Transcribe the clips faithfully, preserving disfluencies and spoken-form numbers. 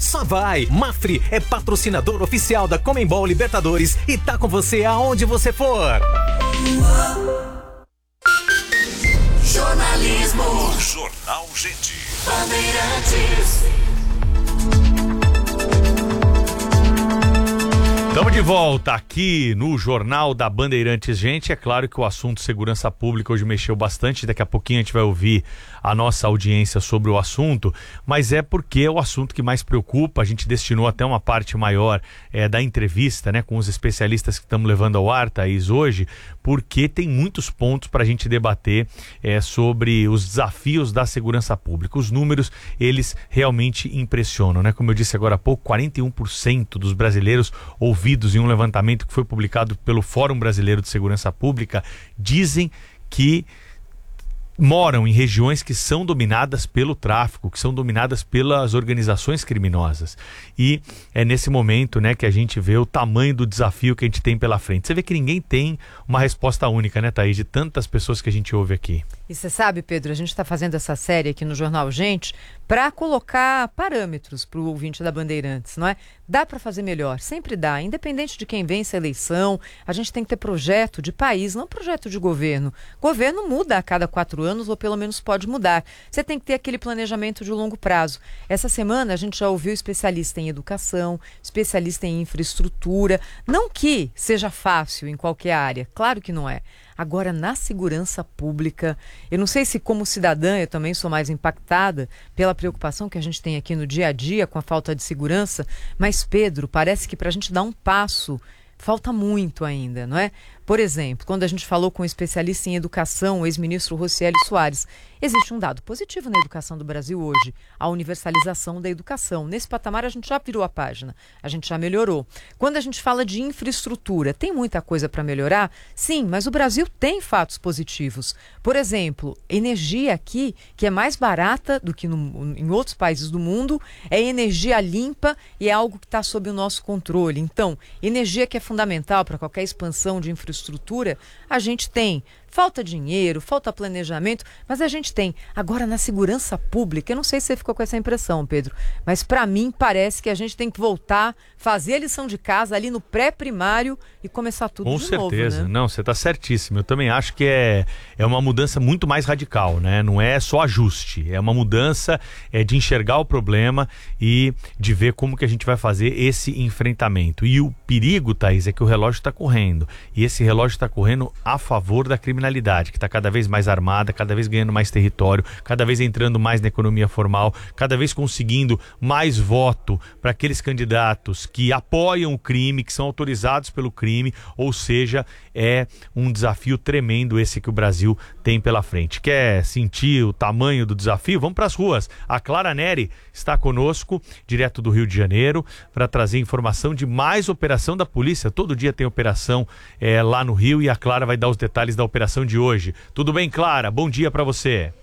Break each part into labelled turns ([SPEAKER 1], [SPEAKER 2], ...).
[SPEAKER 1] Só vai! Mafre é patrocinador oficial da Conmebol Libertadores e tá com você aonde você for.
[SPEAKER 2] Jornalismo.
[SPEAKER 3] Jornal Gente.
[SPEAKER 2] Bandeirantes.
[SPEAKER 4] Estamos de volta aqui no Jornal da Bandeirantes. Gente, é claro que o assunto segurança pública hoje mexeu bastante. Daqui a pouquinho a gente vai ouvir a nossa audiência sobre o assunto, mas é porque é o assunto que mais preocupa. A gente destinou até uma parte maior é, da entrevista, né, com os especialistas que estamos levando ao ar, Thaís, hoje, porque tem muitos pontos para a gente debater é, sobre os desafios da segurança pública. Os números, eles realmente impressionam, né? Como eu disse agora há pouco, quarenta e um por cento dos brasileiros ouvidos em um levantamento que foi publicado pelo Fórum Brasileiro de Segurança Pública dizem que moram em regiões que são dominadas pelo tráfico, que são dominadas pelas organizações criminosas. E é nesse momento, né, que a gente vê o tamanho do desafio que a gente tem pela frente. Você vê que ninguém tem uma resposta única, né, Thaís, de tantas pessoas que a gente ouve aqui.
[SPEAKER 5] E você sabe, Pedro, a gente está fazendo essa série aqui no Jornal Gente para colocar parâmetros para o ouvinte da Bandeirantes, não é? Dá para fazer melhor, sempre dá, independente de quem vence a eleição. A gente tem que ter projeto de país, não projeto de governo. Governo muda a cada quatro anos, ou pelo menos pode mudar. Você tem que ter aquele planejamento de longo prazo. Essa semana a gente já ouviu especialista em educação, especialista em infraestrutura. Não que seja fácil em qualquer área, claro que não é. Agora, na segurança pública, eu não sei se como cidadã eu também sou mais impactada pela preocupação que a gente tem aqui no dia a dia com a falta de segurança, mas, Pedro, parece que para a gente dar um passo, falta muito ainda, não é? Por exemplo, quando a gente falou com um especialista em educação, o ex-ministro Rocieli Soares, existe um dado positivo na educação do Brasil hoje, a universalização da educação. Nesse patamar a gente já virou a página, a gente já melhorou. Quando a gente fala de infraestrutura, tem muita coisa para melhorar? Sim, mas o Brasil tem fatos positivos. Por exemplo, energia aqui, que é mais barata do que no, em outros países do mundo, é energia limpa e é algo que está sob o nosso controle. Então, energia que é fundamental para qualquer expansão de infraestrutura, a gente tem. Falta dinheiro, falta planejamento, mas a gente tem. Agora, na segurança pública, eu não sei se você ficou com essa impressão, Pedro, mas para mim parece que a gente tem que voltar, fazer a lição de casa ali no pré-primário e começar tudo
[SPEAKER 4] com
[SPEAKER 5] de
[SPEAKER 4] certeza.
[SPEAKER 5] novo. Com certeza.
[SPEAKER 4] Né? Não, você está certíssimo. Eu também acho que é, é uma mudança muito mais radical, né? Não é só ajuste, é uma mudança é, de enxergar o problema e de ver como que a gente vai fazer esse enfrentamento. E o perigo, Thaís, é que o relógio está correndo. E esse relógio está correndo a favor da criminalidade. Criminalidade, que está cada vez mais armada, cada vez ganhando mais território, cada vez entrando mais na economia formal, cada vez conseguindo mais voto para aqueles candidatos que apoiam o crime, que são autorizados pelo crime, ou seja, é um desafio tremendo esse que o Brasil tem pela frente. Quer sentir o tamanho do desafio? Vamos para as ruas. A Clara Neri está conosco, direto do Rio de Janeiro, para trazer informação de mais operação da polícia. Todo dia tem operação é, lá no Rio e a Clara vai dar os detalhes da operação de hoje. Tudo bem, Clara? Bom dia para você.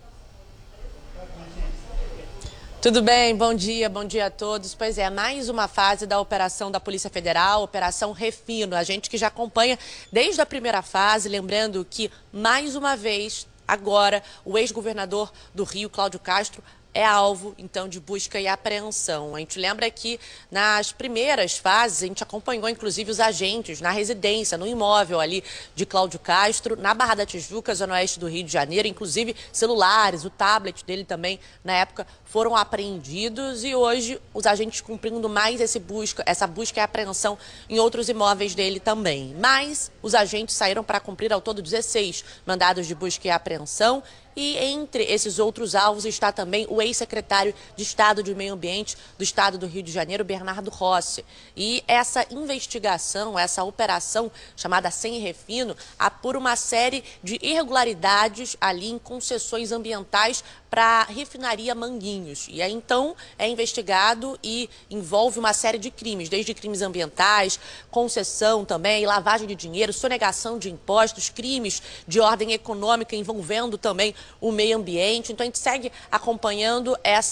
[SPEAKER 6] Tudo bem, bom dia, bom dia a todos. Pois é, mais uma fase da operação da Polícia Federal, Operação Refino. A gente que já acompanha desde a primeira fase, lembrando que, mais uma vez, agora, o ex-governador do Rio, Cláudio Castro, é alvo, então, de busca e apreensão. A gente lembra que nas primeiras fases, a gente acompanhou, inclusive, os agentes na residência, no imóvel ali de Cláudio Castro, na Barra da Tijuca, zona oeste do Rio de Janeiro, inclusive celulares, o tablet dele também, na época, foram apreendidos e hoje os agentes cumprindo mais esse busca, essa busca e apreensão em outros imóveis dele também. Mas os agentes saíram para cumprir ao todo dezesseis mandados de busca e apreensão. E entre esses outros alvos está também o ex-secretário de Estado de Meio Ambiente do Estado do Rio de Janeiro, Bernardo Rossi. E essa investigação, essa operação chamada Sem Refino, apura uma série de irregularidades ali em concessões ambientais para a refinaria Manguinhos. E aí, então, é investigado e envolve uma série de crimes, desde crimes ambientais, concessão também, lavagem de dinheiro, sonegação de impostos, crimes de ordem econômica envolvendo também o meio ambiente. Então, a gente segue acompanhando essa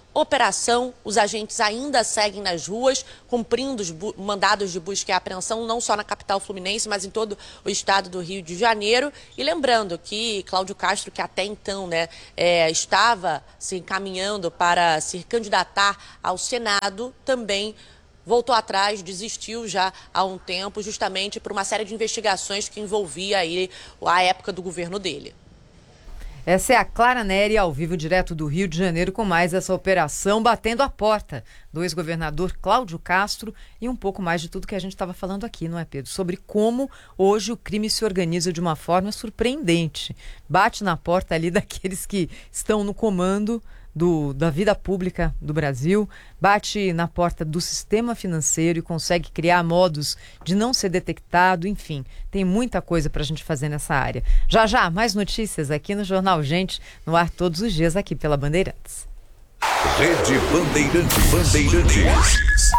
[SPEAKER 6] operação. Os agentes ainda seguem nas ruas, cumprindo os mandados de busca e apreensão, não só na capital fluminense, mas em todo o estado do Rio de Janeiro. E lembrando que Cláudio Castro, que até então né, é, estava se encaminhando para se candidatar ao Senado, também voltou atrás, desistiu já há um tempo, justamente por uma série de investigações que envolvia aí a época do governo dele.
[SPEAKER 5] Essa é a Clara Neri, ao vivo, direto do Rio de Janeiro, com mais essa operação batendo a porta do ex-governador Cláudio Castro e um pouco mais de tudo que a gente estava falando aqui, não é, Pedro? Sobre como hoje o crime se organiza de uma forma surpreendente. Bate na porta ali daqueles que estão no comando Do, da vida pública do Brasil, bate na porta do sistema financeiro e consegue criar modos de não ser detectado, enfim, tem muita coisa para a gente fazer nessa área. Já já, mais notícias aqui no Jornal Gente, no ar todos os dias aqui pela Bandeirantes.
[SPEAKER 3] Rede Bandeirantes. Bandeirantes.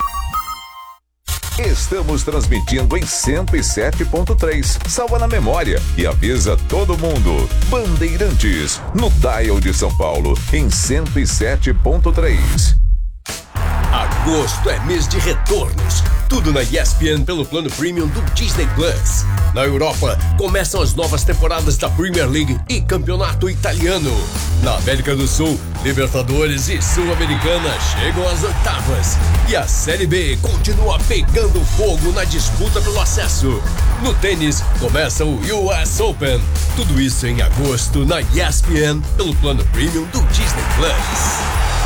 [SPEAKER 3] Estamos transmitindo em cento e sete ponto três. Salva na memória e avisa todo mundo. Bandeirantes, no dial de São Paulo, em cento e sete ponto três.
[SPEAKER 7] Agosto é mês de retornos. Tudo na E S P N pelo plano premium do Disney Plus. Na Europa, começam as novas temporadas da Premier League e Campeonato Italiano. Na América do Sul, Libertadores e Sul-Americana chegam às oitavas. E a Série B continua pegando fogo na disputa pelo acesso. No tênis, começa o U S Open. Tudo isso em agosto na E S P N pelo plano premium do Disney Plus.